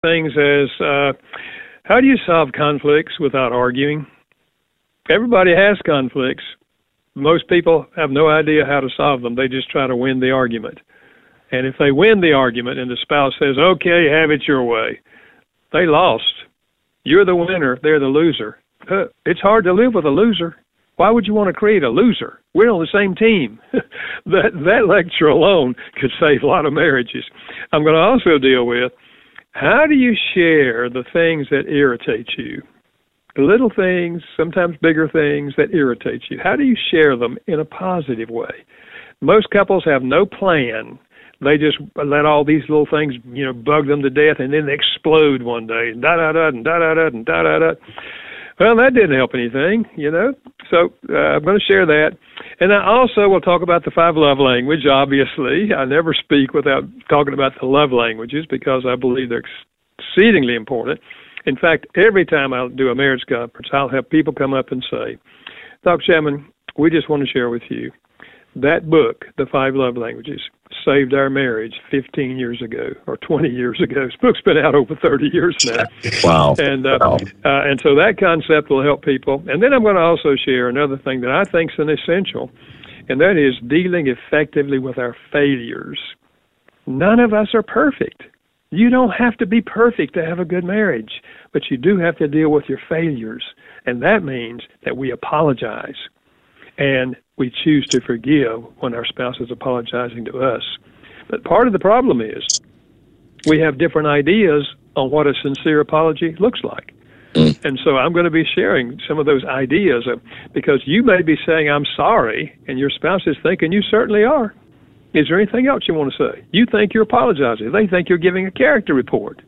things as how do you solve conflicts without arguing? Everybody has conflicts. Most people have no idea how to solve them. They just try to win the argument. And if they win the argument and the spouse says, okay, have it your way, they lost. You're the winner. They're the loser. It's hard to live with a loser. Why would you want to create a loser? We're on the same team. That lecture alone could save a lot of marriages. I'm going to also deal with how do you share the things that irritate you? The little things, sometimes bigger things that irritate you. How do you share them in a positive way? Most couples have no plan. They just let all these little things, bug them to death, and then they explode one day, and da-da-da, and da-da-da, and da-da-da. Well, that didn't help anything, So I'm going to share that. And I also will talk about the 5 love languages, obviously. I never speak without talking about the love languages because I believe they're exceedingly important. In fact, every time I do a marriage conference, I'll have people come up and say, Dr. Chapman, we just want to share with you that book, The 5 Love Languages, saved our marriage 15 years ago or 20 years ago. This book's been out over 30 years now. Wow. And so that concept will help people. And then I'm going to also share another thing that I think is an essential, and that is dealing effectively with our failures. None of us are perfect. You don't have to be perfect to have a good marriage, but you do have to deal with your failures. And that means that we apologize. And we choose to forgive when our spouse is apologizing to us. But part of the problem is we have different ideas on what a sincere apology looks like. And so I'm going to be sharing some of those ideas because you may be saying, I'm sorry, and your spouse is thinking, you certainly are. Is there anything else you want to say? You think you're apologizing. They think you're giving a character report.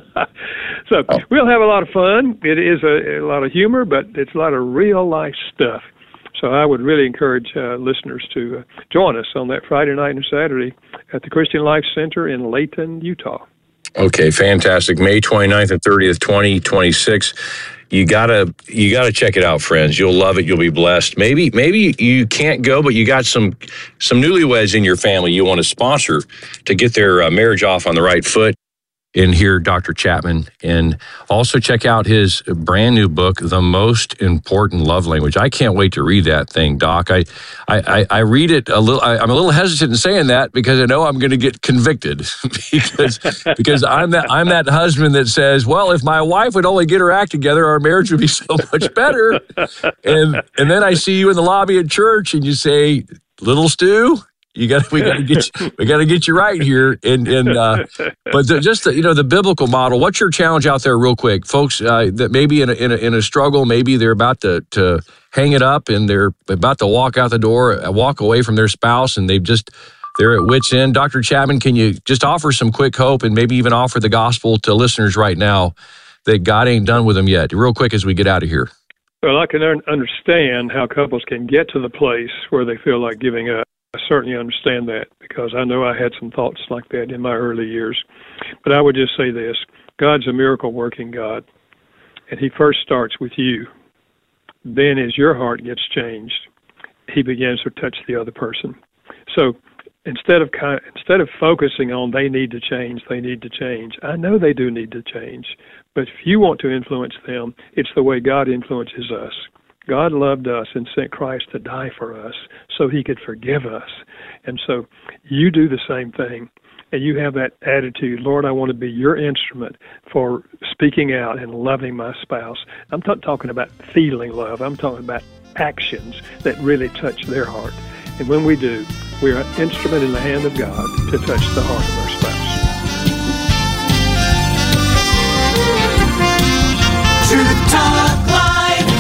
So we'll have a lot of fun. It is a lot of humor, but it's a lot of real-life stuff. So I would really encourage listeners to join us on that Friday night and Saturday at the Christian Life Center in Layton, Utah. Okay, fantastic. May 29th and 30th, 2026. You gotta check it out, friends. You'll love it. You'll be blessed. Maybe you can't go, but you got some newlyweds in your family you want to sponsor to get their marriage off on the right foot. And hear Dr. Chapman, and also check out his brand new book, The Most Important Love Language. I can't wait to read that thing, Doc. I read it a little. I'm a little hesitant in saying that because I know I'm going to get convicted because I'm that husband that says, well, if my wife would only get her act together, our marriage would be so much better. And then I see you in the lobby at church, and you say, little Stu, we got to get you right here, but the biblical model. What's your challenge out there, real quick, folks? That maybe in a struggle, maybe they're about to hang it up, and they're about to walk out the door, walk away from their spouse, and they're at wit's end. Dr. Chapman, can you just offer some quick hope, and maybe even offer the gospel to listeners right now that God ain't done with them yet, real quick as we get out of here? Well, I can understand how couples can get to the place where they feel like giving up. I certainly understand that because I know I had some thoughts like that in my early years. But I would just say this, God's a miracle-working God, and he first starts with you. Then as your heart gets changed, he begins to touch the other person. So instead of focusing on they need to change, I know they do need to change. But if you want to influence them, it's the way God influences us. God loved us and sent Christ to die for us so he could forgive us. And so you do the same thing. And you have that attitude, Lord, I want to be your instrument for speaking out and loving my spouse. I'm not talking about feeling love. I'm talking about actions that really touch their heart. And when we do, we are an instrument in the hand of God to touch the heart of our spouse. Truth Talk Live.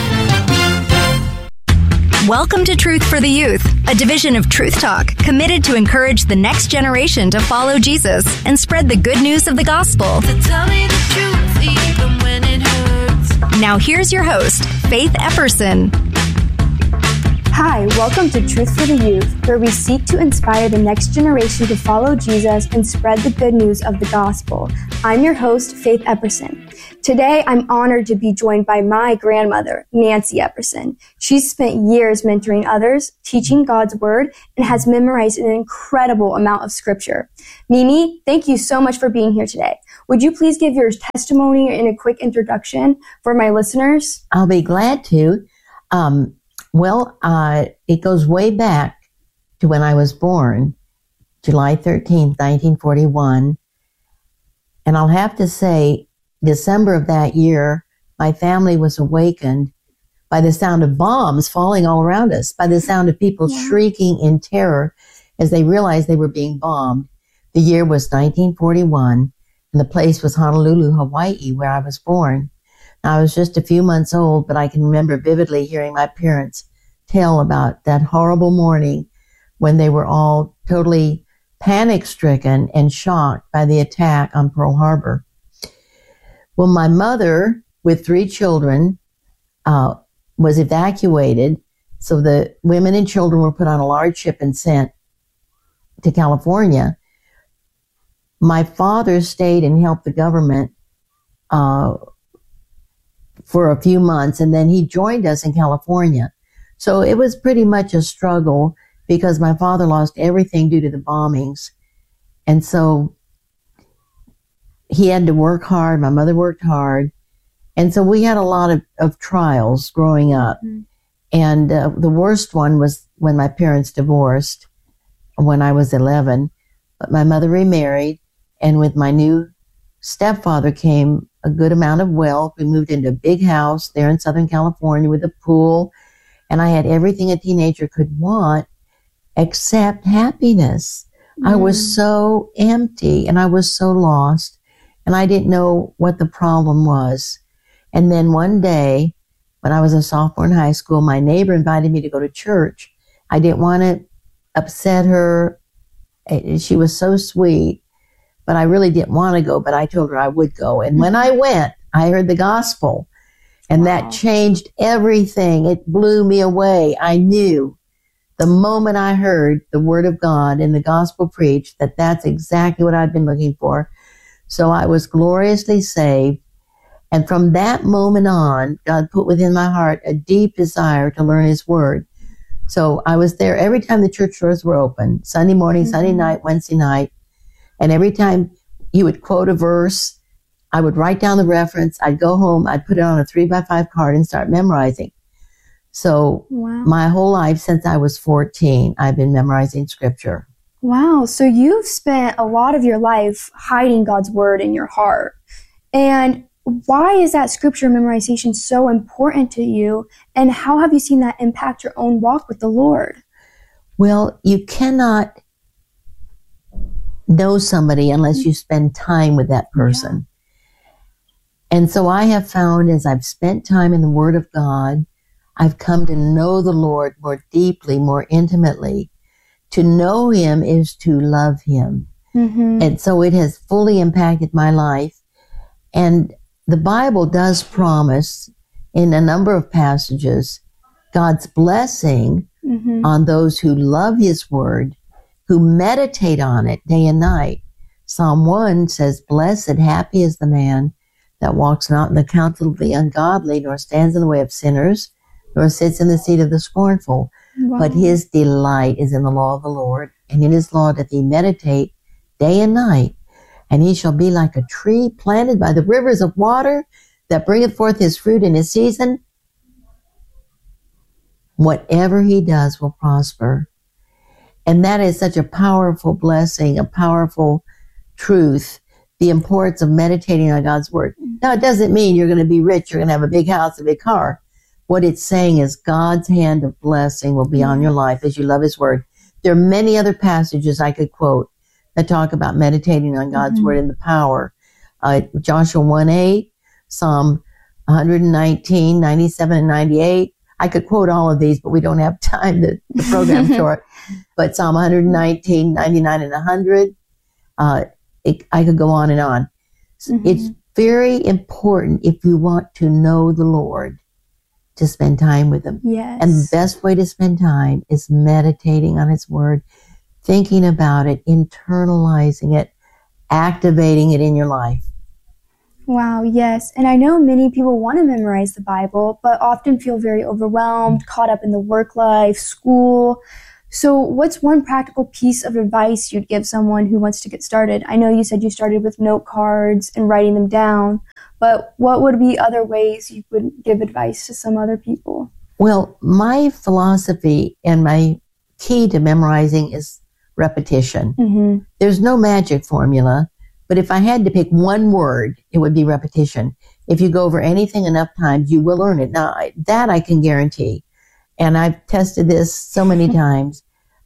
Welcome to Truth for the Youth, a division of Truth Talk committed to encourage the next generation to follow Jesus and spread the good news of the gospel. So tell me the truth, even when it hurts. Now here's your host, Faith Epperson. Hi, welcome to Truth for the Youth, where we seek to inspire the next generation to follow Jesus and spread the good news of the gospel. I'm your host, Faith Epperson. Today, I'm honored to be joined by my grandmother, Nancy Epperson. She's spent years mentoring others, teaching God's Word, and has memorized an incredible amount of Scripture. Mimi, thank you so much for being here today. Would you please give your testimony and a quick introduction for my listeners? I'll be glad to. It goes way back to when I was born, July 13th, 1941. And I'll have to say, December of that year, my family was awakened by the sound of bombs falling all around us, by the sound of people shrieking in terror as they realized they were being bombed. The year was 1941, and the place was Honolulu, Hawaii, where I was born. I was just a few months old, but I can remember vividly hearing my parents tell about that horrible morning when they were all totally panic-stricken and shocked by the attack on Pearl Harbor. Well, my mother, with 3 children, was evacuated. So the women and children were put on a large ship and sent to California. My father stayed and helped the government for a few months, and then he joined us in California. So it was pretty much a struggle because my father lost everything due to the bombings. And so he had to work hard. My mother worked hard. And so we had a lot of trials growing up. Mm-hmm. And the worst one was when my parents divorced when I was 11. But my mother remarried, and with my new stepfather came a good amount of wealth. We moved into a big house there in Southern California with a pool, and I had everything a teenager could want except happiness. I was so empty and I was so lost, and I didn't know what the problem was. And then one day, when I was a sophomore in high school, my neighbor invited me to go to church. I didn't want to upset her. She was so sweet. But I really didn't want to go, but I told her I would go. And when I went, I heard the gospel, and that changed everything. It blew me away. I knew the moment I heard the word of God and the gospel preached that that's exactly what I'd been looking for. So I was gloriously saved. And from that moment on, God put within my heart a deep desire to learn His word. So I was there every time the church doors were open, Sunday morning, Sunday night, Wednesday night. And every time he would quote a verse, I would write down the reference. I'd go home. I'd put it on a 3x5 card and start memorizing. So my whole life since I was 14, I've been memorizing Scripture. Wow. So you've spent a lot of your life hiding God's word in your heart. And why is that Scripture memorization so important to you? And how have you seen that impact your own walk with the Lord? Well, you cannot know somebody unless you spend time with that person. Yeah. And so I have found, as I've spent time in the Word of God, I've come to know the Lord more deeply, more intimately. To know Him is to love Him. Mm-hmm. And so it has fully impacted my life. And the Bible does promise in a number of passages God's blessing on those who love His Word, who meditate on it day and night. Psalm 1 says, "Blessed, happy is the man that walks not in the counsel of the ungodly, nor stands in the way of sinners, nor sits in the seat of the scornful. But his delight is in the law of the Lord, and in His law doth he meditate day and night. And he shall be like a tree planted by the rivers of water, that bringeth forth his fruit in his season. Whatever he does will prosper." And that is such a powerful blessing, a powerful truth, the importance of meditating on God's Word. Now, it doesn't mean you're going to be rich, you're going to have a big house, a big car. What it's saying is God's hand of blessing will be on your life as you love His Word. There are many other passages I could quote that talk about meditating on God's Word and the power. Joshua 1:8, Psalm 119, 97, and 98. I could quote all of these, but we don't have time. The program's short. But Psalm 119, 99, and 100. I could go on and on. It's very important, if you want to know the Lord, to spend time with him. Yes. And the best way to spend time is meditating on his word, thinking about it, internalizing it, activating it in your life. Wow, yes. And I know many people want to memorize the Bible, but often feel very overwhelmed, caught up in the work life, school. So what's one practical piece of advice you'd give someone who wants to get started? I know you said you started with note cards and writing them down, but what would be other ways you would give advice to some other people? Well, my philosophy and my key to memorizing is repetition. Mm-hmm. There's no magic formula, but if I had to pick one word, it would be repetition. If you go over anything enough times, you will learn it. Now, that I can guarantee. And I've tested this so many times.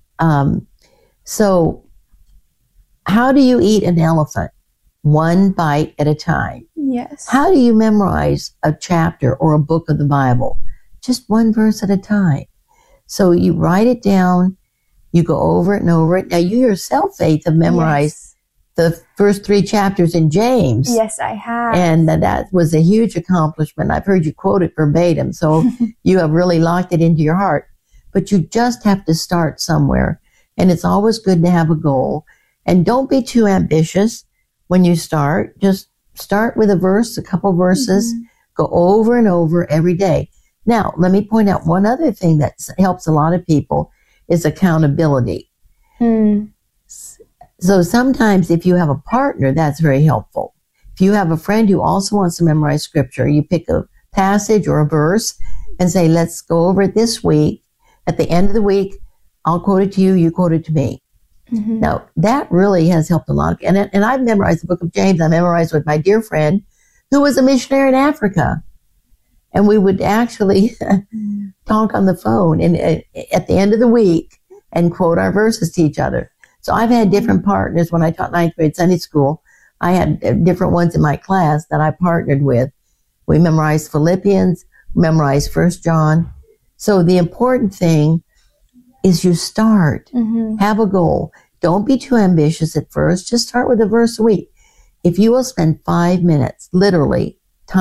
So how do you eat an elephant? One bite at a time. Yes. How do you memorize a chapter or a book of the Bible? Just one verse at a time. So you write it down, you go over it and over it. Now you yourself, Faith, have memorized the first 3 chapters in James. Yes, I have. And that was a huge accomplishment. I've heard you quote it verbatim, so you have really locked it into your heart. But you just have to start somewhere. And it's always good to have a goal. And don't be too ambitious when you start. Just start with a verse, a couple verses, go over and over every day. Now, let me point out one other thing that helps a lot of people is accountability. So sometimes if you have a partner, that's very helpful. If you have a friend who also wants to memorize scripture, you pick a passage or a verse and say, let's go over it this week. At the end of the week, I'll quote it to you, you quote it to me. Now, that really has helped a lot. And I've memorized the book of James. I memorized with my dear friend who was a missionary in Africa. And we would actually talk on the phone and at the end of the week and quote our verses to each other. So I've had different partners when I taught 9th grade Sunday school. I had different ones in my class that I partnered with. We memorized Philippians, memorized 1 John. So the important thing is you start, have a goal. Don't be too ambitious at first. Just start with a verse a week. If you will spend 5 minutes, literally,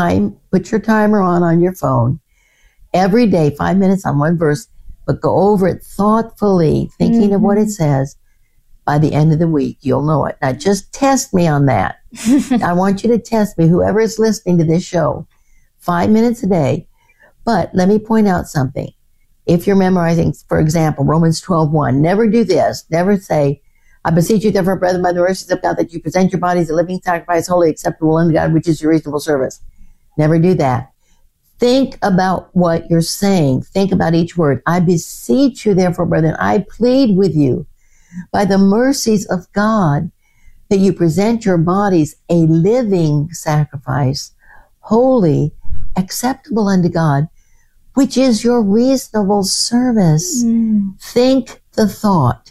put your timer on your phone, every day, 5 minutes on one verse, but go over it thoughtfully, thinking of what it says. By the end of the week, you'll know it. Now, just test me on that. I want you to test me, whoever is listening to this show, 5 minutes a day. But let me point out something. If you're memorizing, for example, Romans 12:1, never do this. Never say, I beseech you, therefore, brethren, by the mercies of God, that you present your bodies a living sacrifice, holy, acceptable unto God, which is your reasonable service. Never do that. Think about what you're saying. Think about each word. I beseech you, therefore, brethren, I plead with you, by the mercies of God, that you present your bodies a living sacrifice, holy, acceptable unto God, which is your reasonable service. Think the thought.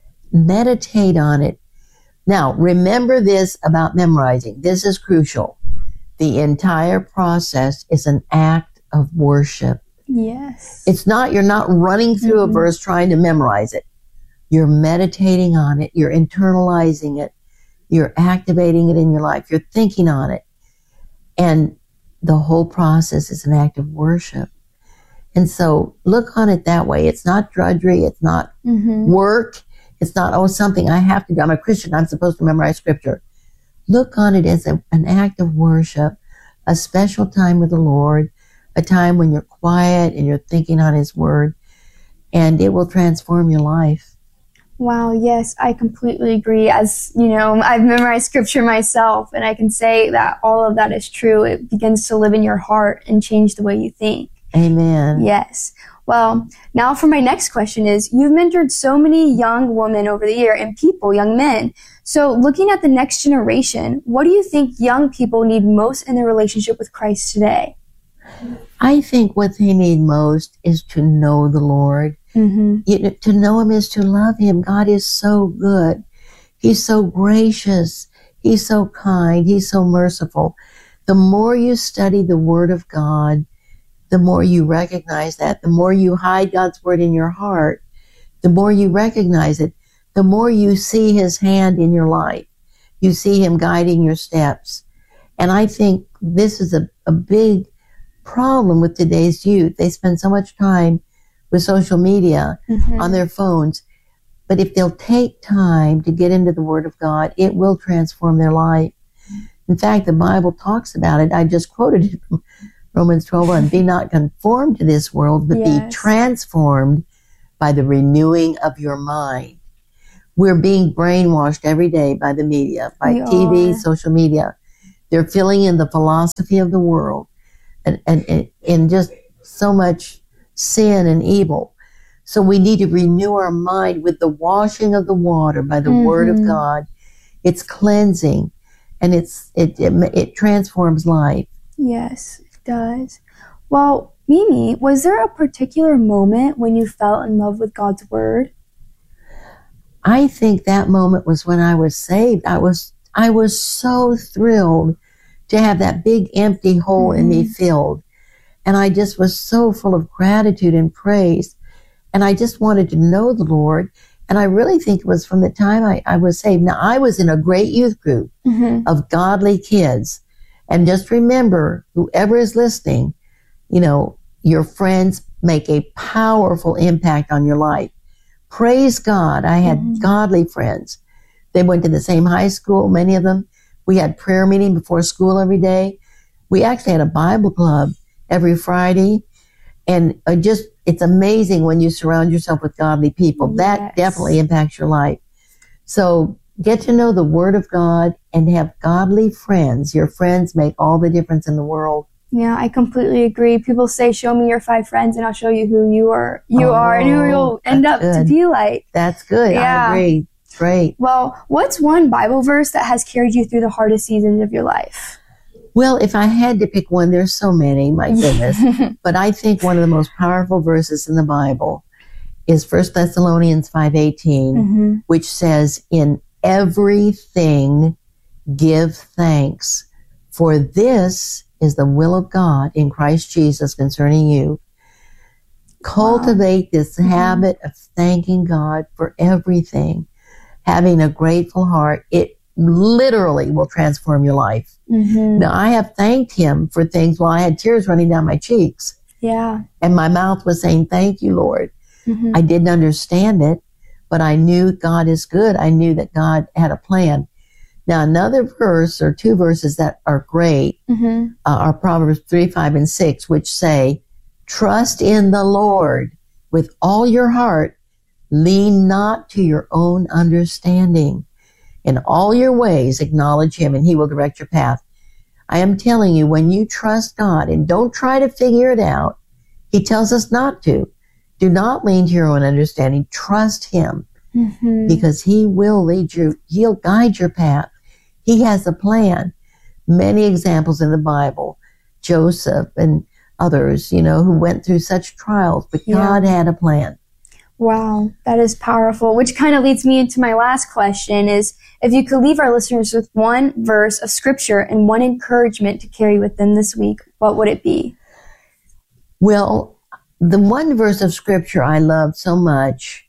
Meditate on it. Now, remember this about memorizing. This is crucial. The entire process is an act of worship. Yes. It's not, you're not running through a verse trying to memorize it. You're meditating on it. You're internalizing it. You're activating it in your life. You're thinking on it. And the whole process is an act of worship. And so look on it that way. It's not drudgery. It's not work. It's not, something I have to do. I'm a Christian. I'm supposed to memorize scripture. Look on it as an act of worship, a special time with the Lord, a time when you're quiet and you're thinking on his word, and it will transform your life. Wow, yes, I completely agree. As you know, I've memorized scripture myself, and I can say that all of that is true. It begins to live in your heart and change the way you think. Amen. Yes. Well, now for my next question is, you've mentored so many young women over the year and people, young men. So looking at the next generation, what do you think young people need most in their relationship with Christ today? I think what they need most is to know the Lord. To know him is to love him. God is so good. He's so gracious. He's so kind. He's so merciful. The more you study the Word of God, the more you recognize that. The more you hide God's Word in your heart, the more you recognize it, the more you see his hand in your life. You see him guiding your steps. And I think this is a big problem with today's youth. They spend so much time with social media on their phones. But if they'll take time to get into the Word of God, it will transform their life. In fact, the Bible talks about it. I just quoted it from Romans 12:1. Be not conformed to this world, but be transformed by the renewing of your mind. We're being brainwashed every day by the media, by TV, social media. They're filling in the philosophy of the world and just so much sin and evil. So we need to renew our mind with the washing of the water by the Word of God. It's cleansing, and it transforms life. Yes, it does. Well, Mimi, was there a particular moment when you fell in love with God's Word? I think that moment was when I was saved. I was so thrilled to have that big empty hole in me filled. And I just was so full of gratitude and praise. And I just wanted to know the Lord. And I really think it was from the time I was saved. Now, I was in a great youth group of godly kids. And just remember, whoever is listening, you know, your friends make a powerful impact on your life. Praise God. I had godly friends. They went to the same high school, many of them. We had prayer meeting before school every day. We actually had a Bible club every Friday. And it's amazing when you surround yourself with godly people. That definitely impacts your life. So get to know the Word of God and have godly friends. Your friends make all the difference in the world. Yeah, I completely agree. People say, show me your 5 friends and I'll show you who you are and who you'll end up to be like. That's good. Yeah. I agree. Great. Well, what's one Bible verse that has carried you through the hardest seasons of your life? Well, if I had to pick one, there's so many, my goodness. But I think one of the most powerful verses in the Bible is 1 Thessalonians 5:18, which says, in everything give thanks, for this is the will of God in Christ Jesus concerning you. Cultivate this habit of thanking God for everything. Having a grateful heart, it literally will transform your life. Now, I have thanked Him for things while I had tears running down my cheeks. Yeah. And my mouth was saying, thank you, Lord. I didn't understand it, but I knew God is good. I knew that God had a plan. Now, another verse or 2 verses that are great are Proverbs 3, 5, and 6, which say, trust in the Lord with all your heart. Lean not to your own understanding. In all your ways, acknowledge Him, and He will direct your path. I am telling you, when you trust God and don't try to figure it out, He tells us not to. Do not lean to your own understanding. Trust Him because He will lead you. He'll guide your path. He has a plan. Many examples in the Bible, Joseph and others, who went through such trials, but God had a plan. Wow, that is powerful, which kind of leads me into my last question is, if you could leave our listeners with one verse of Scripture and one encouragement to carry with them this week, what would it be? Well, the one verse of Scripture I love so much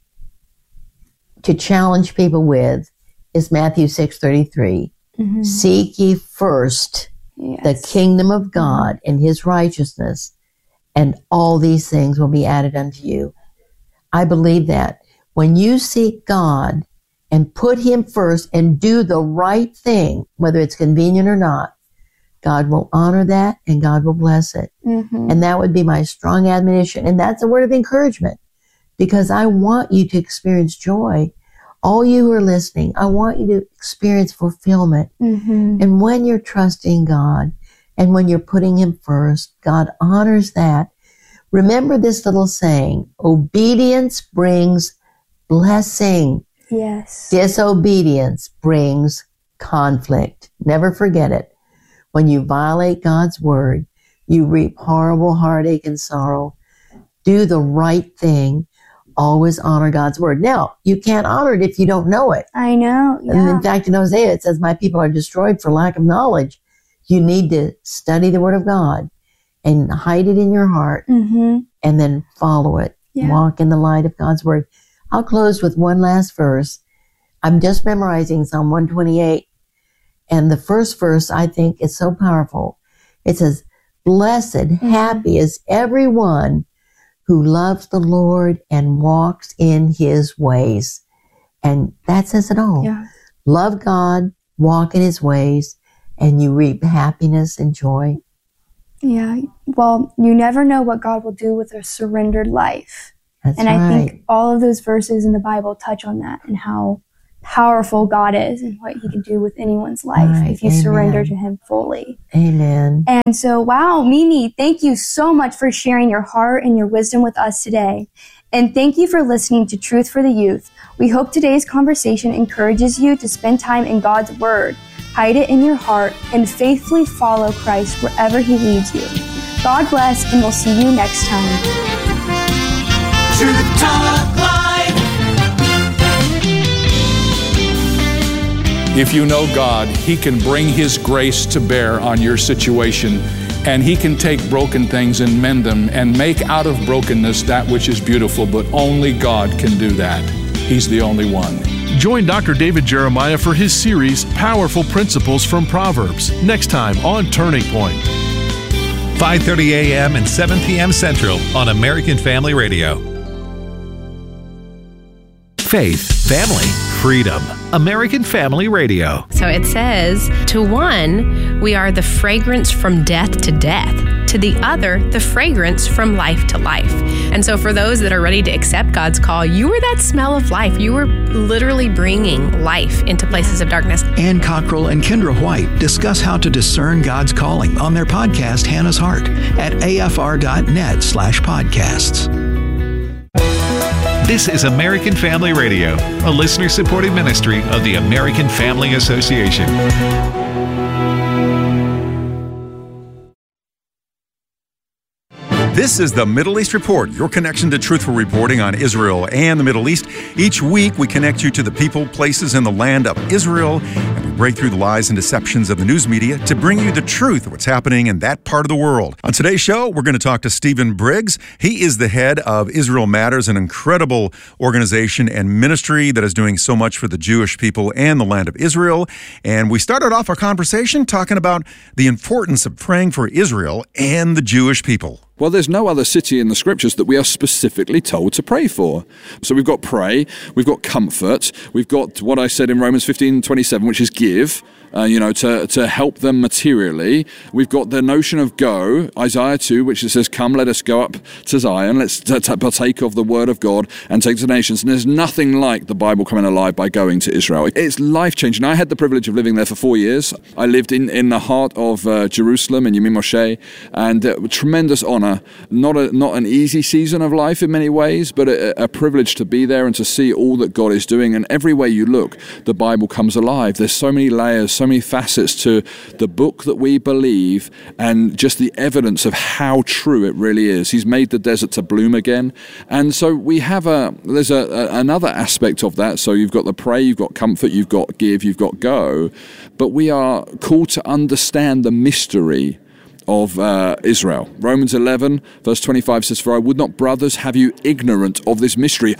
to challenge people with is Matthew 6:33. Seek ye first the kingdom of God and His righteousness, and all these things will be added unto you. I believe that when you seek God and put Him first and do the right thing, whether it's convenient or not, God will honor that and God will bless it. And that would be my strong admonition. And that's a word of encouragement because I want you to experience joy. All you who are listening, I want you to experience fulfillment. And when you're trusting God and when you're putting Him first, God honors that. Remember this little saying, obedience brings blessing. Yes. Disobedience brings conflict. Never forget it. When you violate God's word, you reap horrible heartache and sorrow. Do the right thing. Always honor God's word. Now, you can't honor it if you don't know it. I know. Yeah. And in fact, in Hosea, it says, my people are destroyed for lack of knowledge. You need to study the word of God and hide it in your heart and then follow it. Walk in the light of God's word. I'll close with one last verse. I'm just memorizing Psalm 128. And the first verse, I think, is so powerful. It says, blessed, happy is everyone who loves the Lord and walks in his ways. And that says it all. Yeah. Love God, walk in his ways, and you reap happiness and joy. Yeah. Well, you never know what God will do with a surrendered life. That's and right. I think all of those verses in the Bible touch on that and how powerful God is and what he can do with anyone's life Right. if you Amen. surrender to him fully. Amen. And so, wow, Mimi, thank you so much for sharing your heart and your wisdom with us today. And thank you for listening to Truth for the Youth. We hope today's conversation encourages you to spend time in God's Word, hide it in your heart, and faithfully follow Christ wherever he leads you. God bless, and we'll see you next time. Truth Talk Live. If you know God, he can bring his grace to bear on your situation, and he can take broken things and mend them and make out of brokenness that which is beautiful, but only God can do that. He's the only one. Join Dr. David Jeremiah for his series, Powerful Principles from Proverbs, next time on Turning Point. 5:30 a.m. and 7 p.m. Central on American Family Radio. Faith, family, freedom. American Family Radio. So it says, to one, we are the fragrance from death to death. To the other, the fragrance from life to life. And so for those that are ready to accept God's call, you are that smell of life. You are literally bringing life into places of darkness. Ann Cockrell and Kendra White discuss how to discern God's calling on their podcast, Hannah's Heart, at afr.net/podcasts. This is American Family Radio, a listener-supported ministry of the American Family Association. This is the Middle East Report, your connection to truthful reporting on Israel and the Middle East. Each week, we connect you to the people, places, and the land of Israel, and we break through the lies and deceptions of the news media to bring you the truth of what's happening in that part of the world. On today's show, we're going to talk to Stephen Briggs. He is the head of Israel Matters, an incredible organization and ministry that is doing so much for the Jewish people and the land of Israel. And we started off our conversation talking about the importance of praying for Israel and the Jewish people. Well, there's no other city in the scriptures that we are specifically told to pray for. So we've got pray, we've got comfort, we've got what I said in Romans 15:27, which is give, to help them materially. We've got the notion of go, Isaiah 2, which says, come, let us go up to Zion, let's partake of the word of God and take to the nations. And there's nothing like the Bible coming alive by going to Israel. It's life-changing. I had the privilege of living there for 4 years. I lived in the heart of Jerusalem, in Yemim Moshe, and tremendous honor. Not an easy season of life in many ways, but a privilege to be there and to see all that God is doing. And every way you look, the Bible comes alive. There's so many layers, so many facets to the book that we believe, and just the evidence of how true it really is. He's made the desert to bloom again. And so we have there's another aspect of that. So you've got the pray, you've got comfort, you've got give, you've got go. But we are called to understand the mystery of Israel. Romans 11, verse 25 says, for I would not, brothers, have you ignorant of this mystery.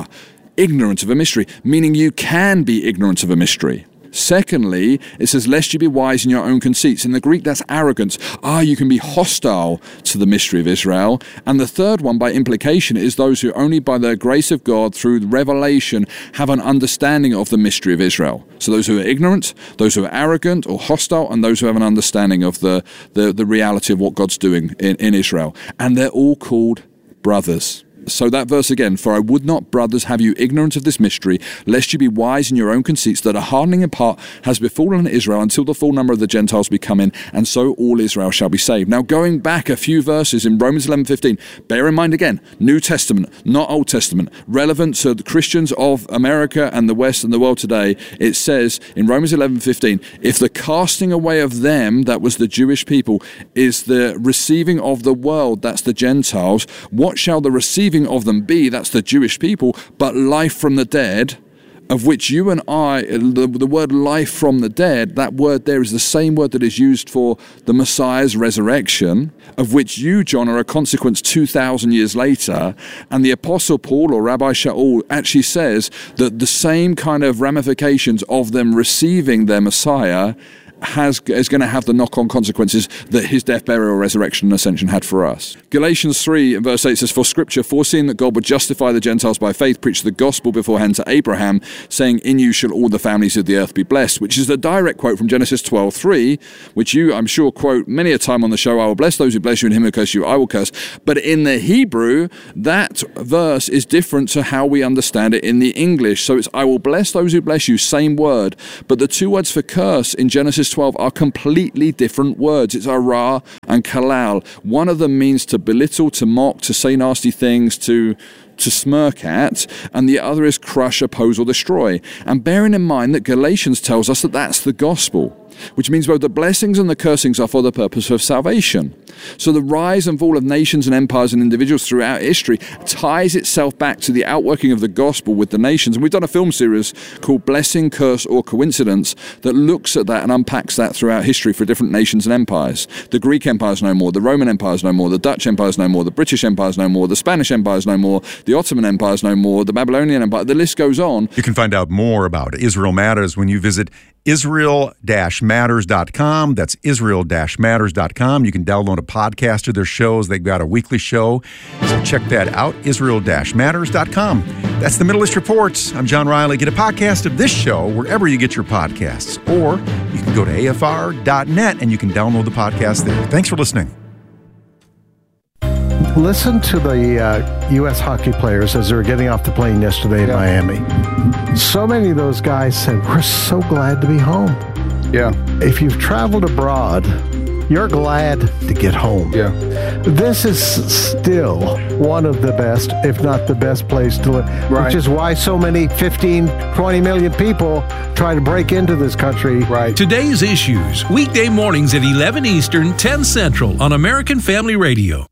Ignorant of a mystery, meaning you can be ignorant of a mystery. Secondly, it says, lest you be wise in your own conceits. In the Greek, that's arrogance. You can be hostile to the mystery of Israel. And the third one, by implication, is those who only by the grace of God, through revelation, have an understanding of the mystery of Israel. So those who are ignorant, those who are arrogant or hostile, and those who have an understanding of the reality of what God's doing in Israel. And they're all called brothers. So that verse again, for I would not, brothers, have you ignorant of this mystery, lest you be wise in your own conceits, that a hardening in part has befallen Israel until the full number of the Gentiles be come in, and so all Israel shall be saved. Now going back a few verses in Romans 11:15, bear in mind again, New Testament, not Old Testament, relevant to the Christians of America and the West and the world today. It says in Romans 11:15, if the casting away of them, that was the Jewish people, is the receiving of the world, that's the Gentiles, what shall the receiving of them be, that's the Jewish people, but life from the dead, of which you and I, the word life from the dead, that word there is the same word that is used for the Messiah's resurrection, of which you, John, are a consequence 2,000 years later. And the Apostle Paul, or Rabbi Shaul, actually says that the same kind of ramifications of them receiving their Messiah is going to have the knock-on consequences that his death, burial, resurrection, and ascension had for us. Galatians 3 verse 8 says, "For Scripture, foreseeing that God would justify the Gentiles by faith, preached the gospel beforehand to Abraham, saying, 'In you shall all the families of the earth be blessed,'" which is a direct quote from Genesis 12:3, which you, I'm sure, quote many a time on the show. "I will bless those who bless you, and him who curse you, I will curse." But in the Hebrew, that verse is different to how we understand it in the English. So it's, "I will bless those who bless you," same word. But the two words for curse in Genesis 12 are completely different words. It's ara and kalal. One of them means to belittle, to mock, to say nasty things, to smirk at, and the other is crush, oppose, or destroy. And bearing in mind that Galatians tells us that that's the gospel, which means both the blessings and the cursings are for the purpose of salvation. So the rise and fall of nations and empires and individuals throughout history ties itself back to the outworking of the gospel with the nations. And we've done a film series called Blessing, Curse, or Coincidence that looks at that and unpacks that throughout history for different nations and empires. The Greek Empire is no more, the Roman Empire is no more, the Dutch Empire is no more, the British Empire is no more, the Spanish Empire is no more, the Ottoman Empire is no more, the Babylonian Empire, the list goes on. You can find out more about Israel Matters when you visit Israel-Matters.com. That's Israel-Matters.com. You can download a podcast of their shows. They've got a weekly show. So check that out, Israel-Matters.com. That's the Middle East Reports. I'm John Riley. Get a podcast of this show wherever you get your podcasts. Or you can go to afr.net and you can download the podcast there. Thanks for listening. Listen to the U.S. hockey players as they were getting off the plane yesterday in Miami. So many of those guys said, "We're so glad to be home." Yeah. If you've traveled abroad, you're glad to get home. Yeah. This is still one of the best, if not the best place to live, right. Which is why so many 15, 20 million people try to break into this country. Right. Today's Issues, weekday mornings at 11 Eastern, 10 Central on American Family Radio.